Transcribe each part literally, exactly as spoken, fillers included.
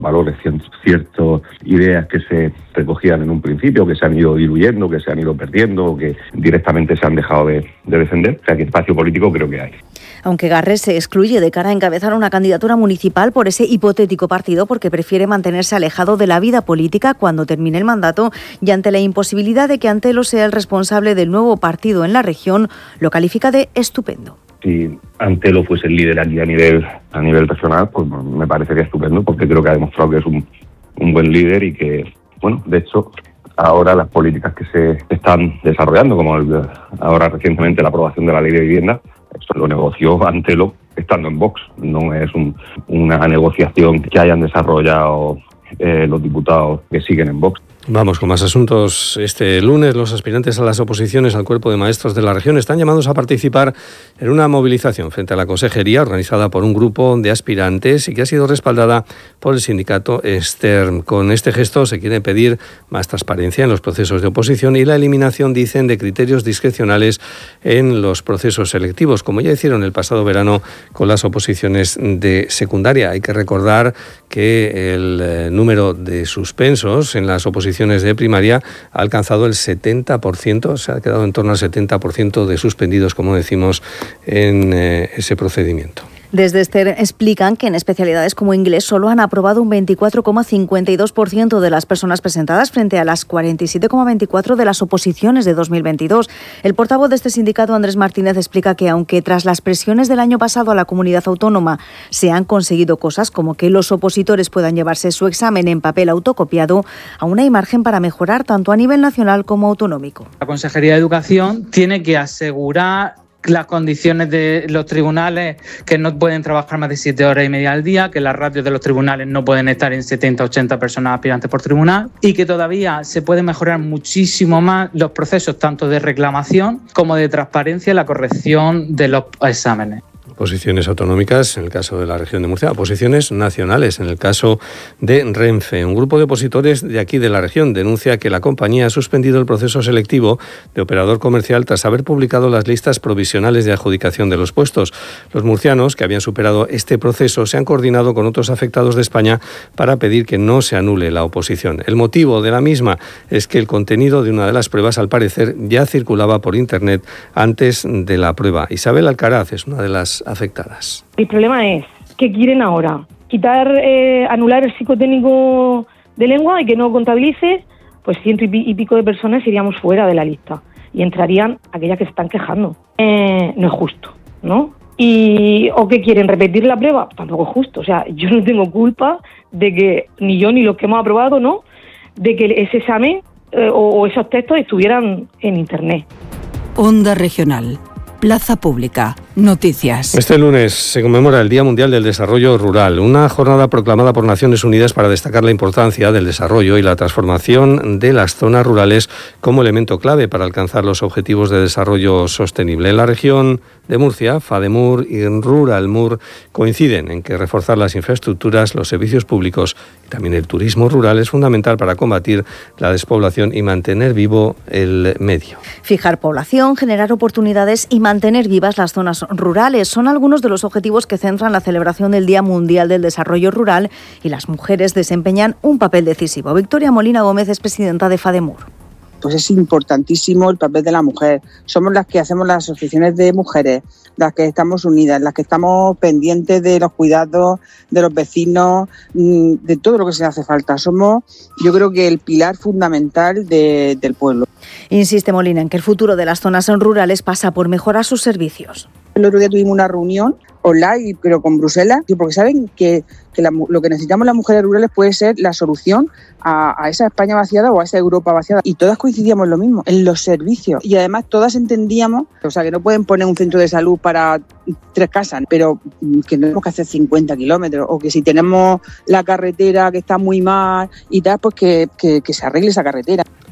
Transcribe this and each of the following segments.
valores, ciertas ideas que se recogían en un principio, que se han ido diluyendo, que se han ido perdiendo, que directamente se han dejado de, de defender. O sea, que espacio político creo que hay. Aunque Garrés se excluye de cara a encabezar una candidatura municipal por ese hipotético partido porque prefiere mantenerse alejado de la vida política cuando termine el mandato, y ante la imposibilidad de que Antelo sea el responsable del nuevo partido en la región, lo califica de estupendo. Si Antelo fuese el líder aquí a nivel a nivel regional, pues me parecería estupendo, porque creo que ha demostrado que es un, un buen líder y que, bueno, de hecho, ahora las políticas que se están desarrollando, como el, ahora recientemente la aprobación de la ley de vivienda, eso lo negoció Antelo estando en Vox. No es un, una negociación que hayan desarrollado eh, los diputados que siguen en Vox. Vamos con más asuntos. Este lunes los aspirantes a las oposiciones al Cuerpo de Maestros de la región están llamados a participar en una movilización frente a la consejería organizada por un grupo de aspirantes y que ha sido respaldada por el sindicato Stern. Con este gesto se quiere pedir más transparencia en los procesos de oposición y la eliminación, dicen, de criterios discrecionales en los procesos selectivos, como ya hicieron el pasado verano con las oposiciones de secundaria. Hay que recordar que el eh, número de suspensos en las oposiciones de primaria ha alcanzado el setenta por ciento, se ha quedado en torno al setenta por ciento de suspendidos, como decimos, en eh, ese procedimiento. Desde Ester explican que en especialidades como inglés solo han aprobado un veinticuatro coma cincuenta y dos por ciento de las personas presentadas frente a las cuarenta y siete coma veinticuatro por ciento de las oposiciones de dos mil veintidós. El portavoz de este sindicato, Andrés Martínez, explica que aunque tras las presiones del año pasado a la comunidad autónoma se han conseguido cosas como que los opositores puedan llevarse su examen en papel autocopiado, aún hay margen para mejorar tanto a nivel nacional como autonómico. La Consejería de Educación tiene que asegurar las condiciones de los tribunales, que no pueden trabajar más de siete horas y media al día, que las ratios de los tribunales no pueden estar en setenta a ochenta personas aspirantes por tribunal, y que todavía se puede mejorar muchísimo más los procesos tanto de reclamación como de transparencia en la corrección de los exámenes. Oposiciones autonómicas en el caso de la región de Murcia, oposiciones nacionales en el caso de Renfe. Un grupo de opositores de aquí de la región denuncia que la compañía ha suspendido el proceso selectivo de operador comercial tras haber publicado las listas provisionales de adjudicación de los puestos. Los murcianos, que habían superado este proceso, se han coordinado con otros afectados de España para pedir que no se anule la oposición. El motivo de la misma es que el contenido de una de las pruebas, al parecer, ya circulaba por Internet antes de la prueba. Isabel Alcaraz es una de las afectadas. El problema es, ¿qué quieren ahora? Quitar, eh, anular el psicotécnico de lengua y que no contabilice, pues ciento y pico de personas iríamos fuera de la lista y entrarían aquellas que se están quejando. Eh, no es justo, ¿no? Y, ¿o qué quieren? ¿Repetir la prueba? Tampoco es justo. O sea, yo no tengo culpa de que, ni yo ni los que hemos aprobado, ¿no?, de que ese examen eh, o, o esos textos estuvieran en Internet. Onda Regional. Plaza Pública. Noticias. Este lunes se conmemora el Día Mundial del Desarrollo Rural, una jornada proclamada por Naciones Unidas para destacar la importancia del desarrollo y la transformación de las zonas rurales como elemento clave para alcanzar los objetivos de desarrollo sostenible. En la región de Murcia, FADEMUR y Ruralmur coinciden en que reforzar las infraestructuras, los servicios públicos y también el turismo rural es fundamental para combatir la despoblación y mantener vivo el medio. Fijar población, generar oportunidades y mantener vivas las zonas rurales son algunos de los objetivos que centran la celebración del Día Mundial del Desarrollo Rural, y las mujeres desempeñan un papel decisivo. Victoria Molina Gómez es presidenta de FADEMUR. Pues es importantísimo el papel de la mujer. Somos las que hacemos las asociaciones de mujeres, las que estamos unidas, las que estamos pendientes de los cuidados de los vecinos, de todo lo que se hace falta. Somos, yo creo que el pilar fundamental de, del pueblo. Insiste Molina en que el futuro de las zonas rurales pasa por mejorar sus servicios. El otro día tuvimos una reunión online, pero con Bruselas, porque saben que, que la, lo que necesitamos las mujeres rurales puede ser la solución a, a esa España vaciada o a esa Europa vaciada. Y todas coincidíamos en lo mismo, en los servicios. Y además todas entendíamos, o sea, que no pueden poner un centro de salud para tres casas, pero que no tenemos que hacer cincuenta kilómetros, o que si tenemos la carretera que está muy mal y tal, pues que, que, que se arregle esa carretera.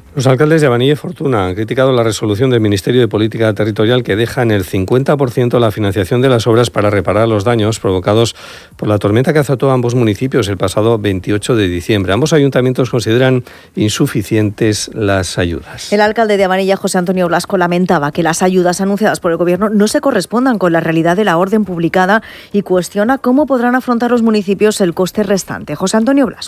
Los alcaldes de Abanilla y Fortuna han criticado la resolución del Ministerio de Política Territorial que deja en el cincuenta por ciento la financiación de las obras para reparar los daños provocados por la tormenta que azotó a ambos municipios el pasado veintiocho de diciembre. Ambos ayuntamientos consideran insuficientes las ayudas. El alcalde de Abanilla, José Antonio Blasco, lamentaba que las ayudas anunciadas por el Gobierno no se correspondan con la realidad de la orden publicada y cuestiona cómo podrán afrontar los municipios el coste restante. José Antonio Blasco.